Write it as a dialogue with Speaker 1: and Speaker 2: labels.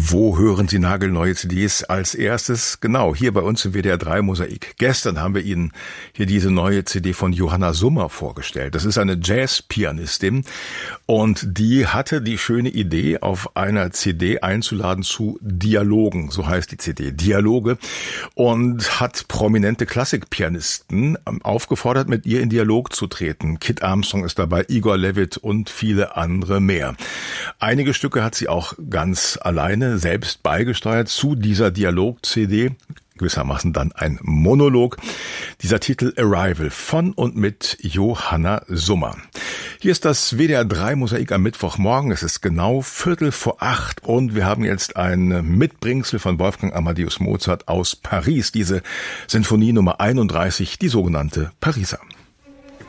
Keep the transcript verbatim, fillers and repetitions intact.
Speaker 1: Wo hören Sie nagelneue C Ds als erstes? Genau, hier bei uns im W D R drei Mosaik. Gestern haben wir Ihnen hier diese neue C D von Johanna Summer vorgestellt. Das ist eine Jazz-Pianistin und die hatte die schöne Idee, auf einer C D einzuladen zu Dialogen, so heißt die C D, Dialoge, und hat prominente Klassikpianisten aufgefordert, mit ihr in Dialog zu treten. Kit Armstrong ist dabei, Igor Levit und viele andere mehr. Einige Stücke hat sie auch ganz alleine selbst beigesteuert zu dieser Dialog-C D, gewissermaßen dann ein Monolog. Dieser Titel Arrival von und mit Johanna Summer. Hier ist das W D R drei Mosaik am Mittwochmorgen. Es ist genau Viertel vor acht und wir haben jetzt ein Mitbringsel von Wolfgang Amadeus Mozart aus Paris. Diese Sinfonie Nummer einunddreißig, die sogenannte Pariser.